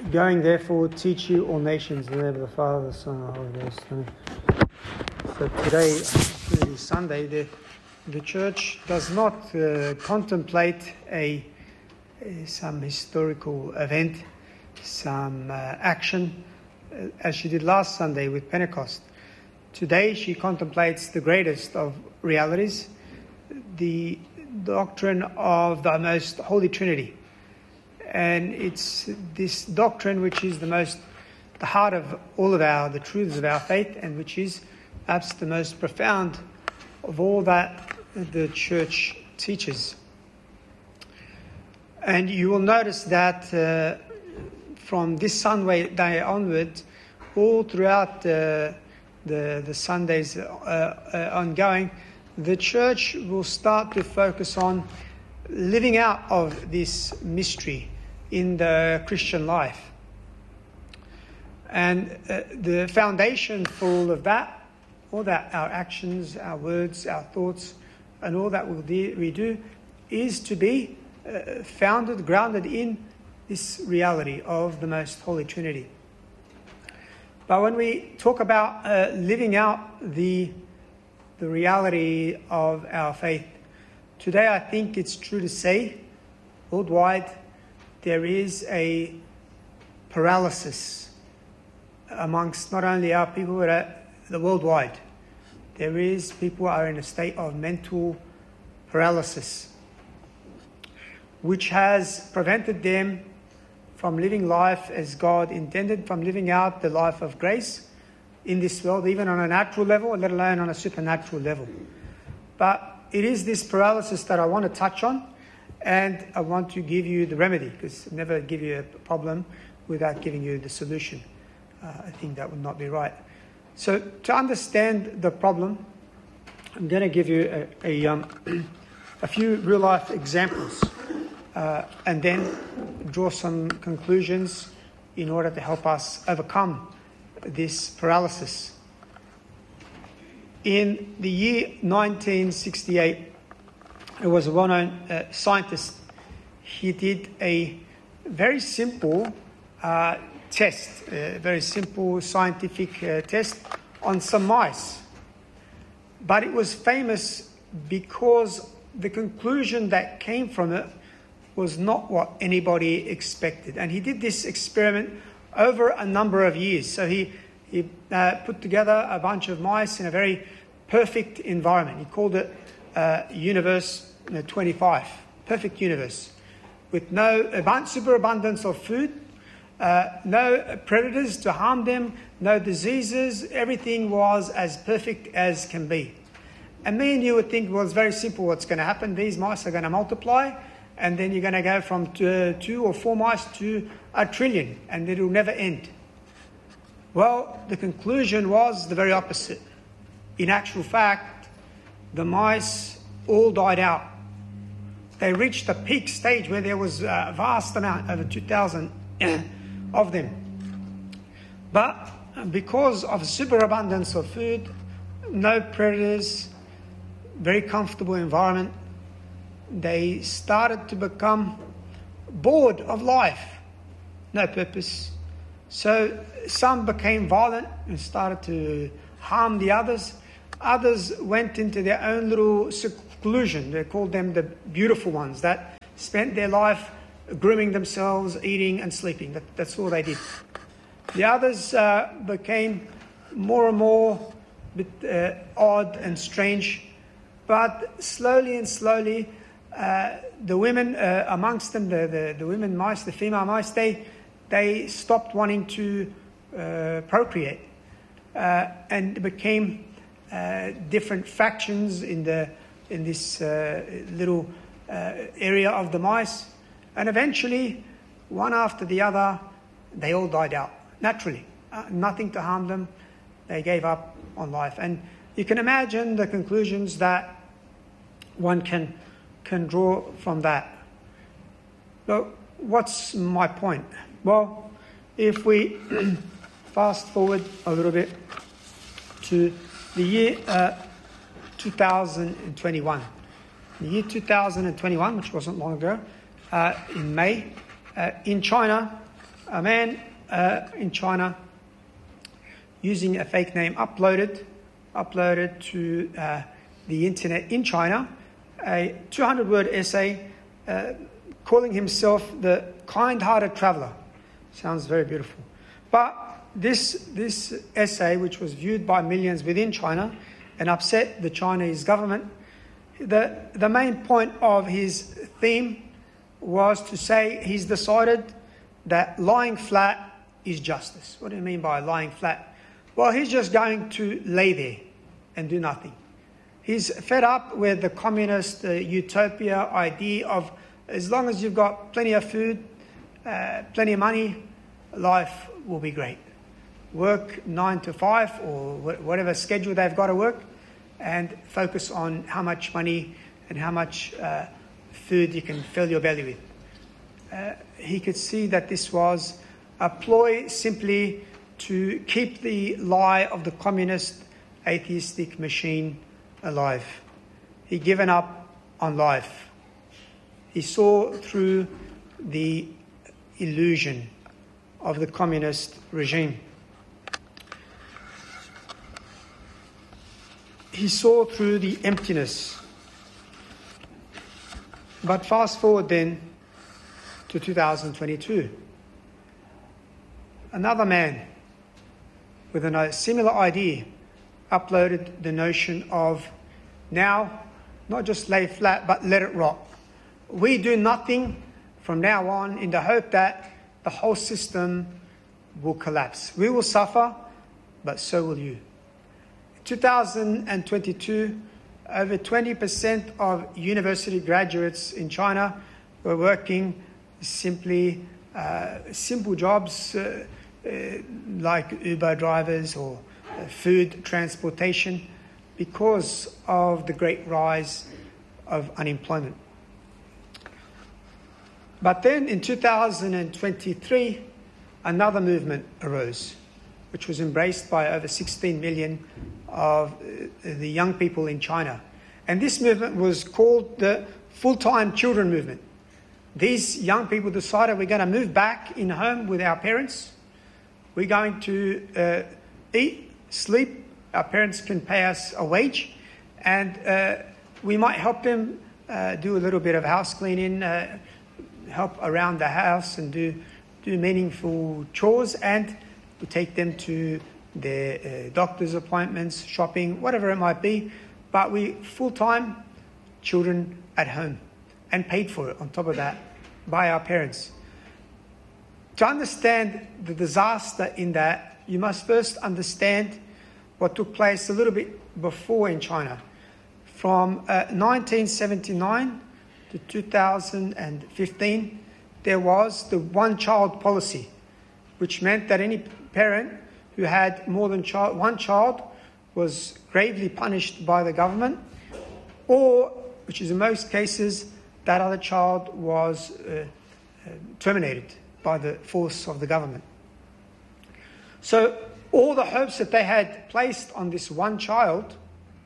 Going, therefore, teach you all nations, in the name of the Father, the Son, and the Holy Ghost. Amen. So today, is Sunday, the church does not contemplate some historical event, some action, as she did last Sunday with Pentecost. Today, she contemplates the greatest of realities, the doctrine of the Most Holy Trinity. And it's this doctrine which is the heart of all of the truths of our faith, and which is perhaps the most profound of all that the church teaches. And you will notice that from this Sunday onward, all throughout the Sundays ongoing, the church will start to focus on living out of this mystery in the Christian life. And the foundation for all of that, all that our actions, our words, our thoughts, and all that we do is to be grounded in this reality of the Most Holy Trinity. But when we talk about living out the reality of our faith, today I think it's true to say, worldwide, there is a paralysis amongst not only our people, but the worldwide. There is people who are in a state of mental paralysis, which has prevented them from living life as God intended, from living out the life of grace in this world, even on a natural level, let alone on a supernatural level. But it is this paralysis that I want to touch on, and I want to give you the remedy, because I never give you a problem without giving you the solution. I think that would not be right. So to understand the problem, I'm going to give you a few real-life examples, and then draw some conclusions in order to help us overcome this paralysis. In the year 1968, there was a well-known scientist. He did a very simple test, a very simple scientific test on some mice. But it was famous because the conclusion that came from it was not what anybody expected. And he did this experiment over a number of years. So he put together a bunch of mice in a very perfect environment. He called it Universe 25, perfect universe, with no superabundance of food, no predators to harm them, no diseases. Everything was as perfect as can be. And me and you would think, well, it's very simple what's going to happen. These mice are going to multiply, and then you're going to go from 2 or 4 mice to 1 trillion, and it will never end. Well, the conclusion was the very opposite. In actual fact, the mice all died out. They reached a peak stage where there was a vast amount, over 2,000 of them. But because of superabundance of food, no predators, very comfortable environment, they started to become bored of life, no purpose. So some became violent and started to harm the others. Others went into their own little seclusion. They called them the beautiful ones, that spent their life grooming themselves, eating and sleeping. That's all they did. The others became more and more odd and strange. But slowly, the women amongst them, the women mice, the female mice, they stopped wanting to procreate, and became different factions in this little area of the mice. And eventually, one after the other, they all died out naturally. Nothing to harm them. They gave up on life. And you can imagine the conclusions that one can draw from that. So what's my point? Well, if we fast forward a little bit to the year 2021. The year 2021, which wasn't long ago, in May, in China, A man in China, using a fake name, uploaded to the internet in China a 200-word essay calling himself the kind-hearted traveller. Sounds very beautiful. But this essay, which was viewed by millions within China and upset the Chinese government, the main point of his theme was to say he's decided that lying flat is justice. What do you mean by lying flat? Well, he's just going to lay there and do nothing. He's fed up with the communist utopia idea of as long as you've got plenty of food, plenty of money, life will be great. Work 9 to 5 or whatever schedule they've got to work, and focus on how much money and how much food you can fill your belly with. He could see that this was a ploy simply to keep the lie of the communist atheistic machine alive. He'd given up on life. He saw through the illusion of the communist regime. He saw through the emptiness. But fast forward then to 2022. Another man with a similar idea uploaded the notion of now, not just lay flat, but let it rot. We do nothing from now on in the hope that the whole system will collapse. We will suffer, but so will you. In 2022, over 20% of university graduates in China were working simple jobs like Uber drivers or food transportation because of the great rise of unemployment. But then in 2023, another movement arose, which was embraced by over 16 million of the young people in China. And this movement was called the Full-Time Children Movement. These young people decided we're going to move back in home with our parents. We're going to eat, sleep. Our parents can pay us a wage. And we might help them do a little bit of house cleaning, help around the house and do meaningful chores. And we take them to their doctor's appointments, shopping, whatever it might be. But we full-time children at home and paid for it on top of that by our parents. To understand the disaster in that, you must first understand what took place a little bit before in China. From 1979 to 2015, there was the one-child policy, which meant that any parent who had more than one child was gravely punished by the government, or, which is in most cases, that other child was terminated by the force of the government. So all the hopes that they had placed on this one child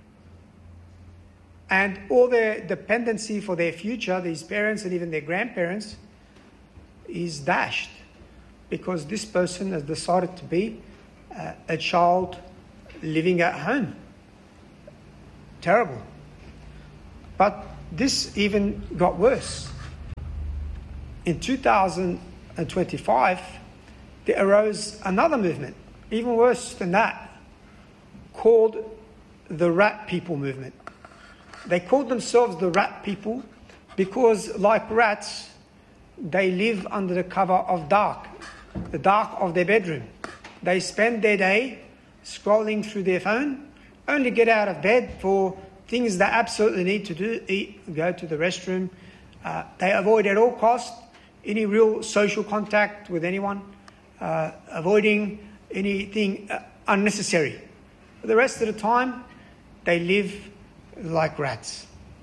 and all their dependency for their future, these parents and even their grandparents, is dashed because this person has decided to be a child living at home. Terrible. But this even got worse. In 2025, there arose another movement, even worse than that, called the Rat People movement. They called themselves the Rat People because, like rats, they live under the cover of the dark of their bedroom. They spend their day scrolling through their phone, only get out of bed for things they absolutely need to do, eat, go to the restroom. They avoid at all costs any real social contact with anyone, avoiding anything unnecessary. For the rest of the time, they live like rats.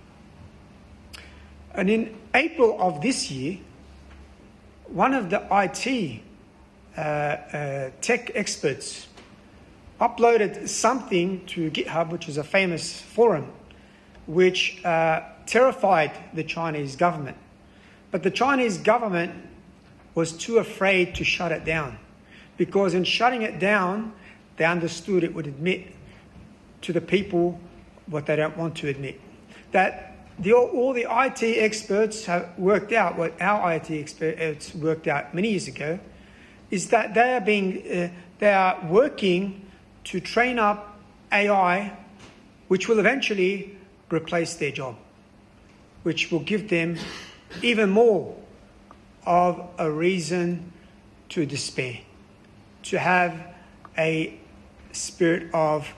And in April of this year, one of the IT tech experts uploaded something to GitHub, which is a famous forum, which terrified the Chinese government. But the Chinese government was too afraid to shut it down. Because in shutting it down, they understood it would admit to the people what they don't want to admit. That all the IT experts have worked out, what our IT experts worked out many years ago, is that they are working to train up AI, which will eventually replace their job, which will give them even more of a reason to despair, to have a spirit of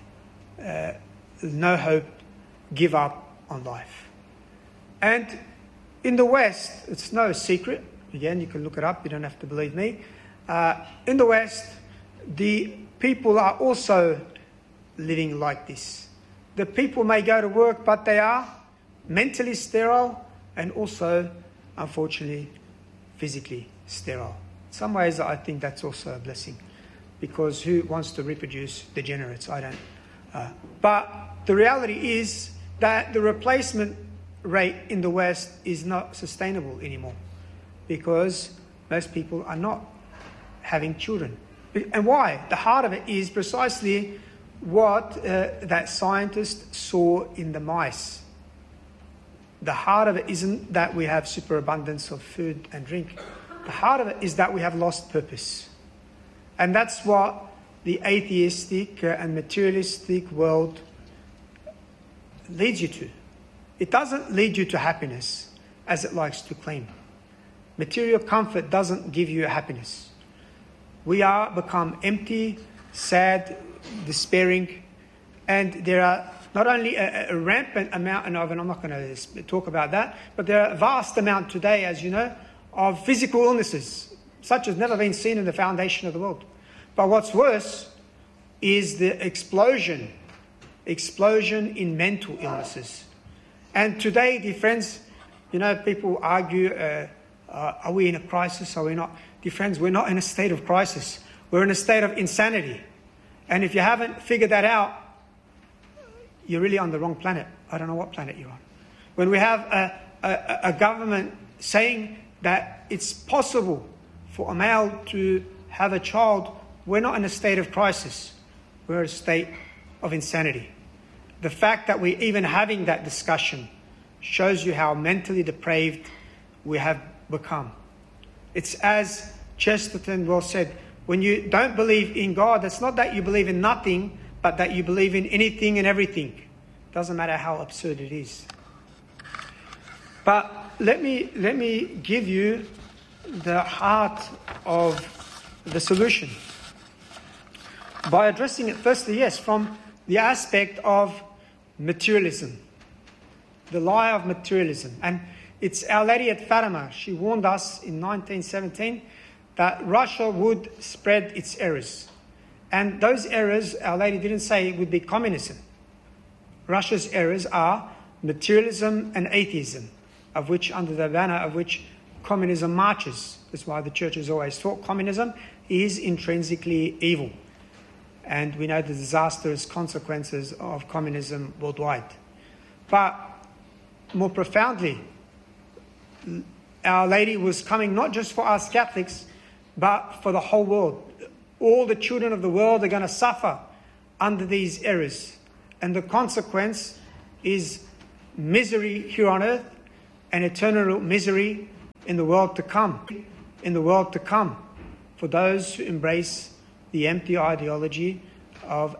no hope, give up on life. And in the West, it's no secret, again, you can look it up, you don't have to believe me. In the West, the people are also living like this. The people may go to work, but they are mentally sterile and also, unfortunately, physically sterile. In some ways, I think that's also a blessing, because who wants to reproduce degenerates? I don't. But the reality is that the replacement rate in the West is not sustainable anymore, because most people are not having children. And why? The heart of it is precisely what that scientist saw in the mice. The heart of it isn't that we have superabundance of food and drink. The heart of it is that we have lost purpose. And that's what the atheistic and materialistic world leads you to. It doesn't lead you to happiness, as it likes to claim. Material comfort doesn't give you happiness. We are become empty, sad, despairing, and there are not only a rampant amount, and I'm not going to talk about that, but there are a vast amount today, as you know, of physical illnesses, such as never been seen in the foundation of the world. But what's worse is the explosion in mental illnesses. And today, dear friends, you know, people argue, are we in a crisis? Are we not? Dear friends, we're not in a state of crisis. We're in a state of insanity. And if you haven't figured that out, you're really on the wrong planet. I don't know what planet you're on. When we have a government saying that it's possible for a male to have a child, we're not in a state of crisis. We're in a state of insanity. The fact that we're even having that discussion shows you how mentally depraved we have become. It's as Chesterton well said, when you don't believe in God, it's not that you believe in nothing, but that you believe in anything and everything. Doesn't matter how absurd it is. But let me give you the heart of the solution by addressing it firstly, yes, from the aspect of materialism, the lie of materialism. And it's Our Lady at Fatima. She warned us in 1917 that Russia would spread its errors. And those errors, Our Lady didn't say it would be communism. Russia's errors are materialism and atheism, of which, under the banner of which communism marches. That's why the church has always taught communism is intrinsically evil. And we know the disastrous consequences of communism worldwide. But more profoundly, Our Lady was coming not just for us Catholics, but for the whole world. All the children of the world are going to suffer under these errors. And the consequence is misery here on earth and eternal misery in the world to come. In the world to come, for those who embrace the empty ideology of